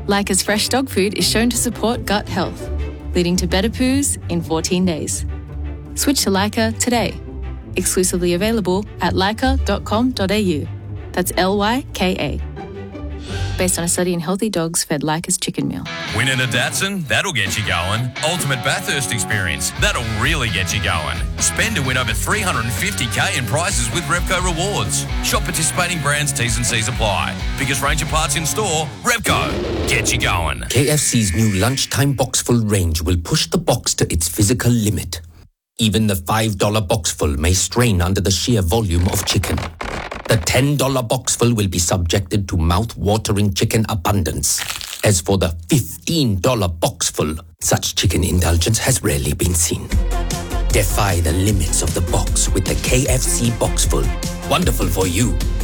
Leica's fresh dog food is shown to support gut health, leading to better poos in 14 days. Switch to Leica today. Exclusively available at leica.com.au. That's Lyka. Based on a study in healthy dogs fed Leica's chicken meal. Winning a Datsun? That'll get you going. Ultimate Bathurst experience? That'll really get you going. Spend to win over $350k in prizes with Repco Rewards. Shop participating brands, T's and C's apply. Biggest range of parts in store, Repco. Get you going. KFC's new lunchtime boxful range will push the box to its physical limit. Even the $5 boxful may strain under the sheer volume of chicken. The $10 boxful will be subjected to mouth-watering chicken abundance. As for the $15 boxful, such chicken indulgence has rarely been seen. Defy the limits of the box with the KFC boxful. Wonderful for you.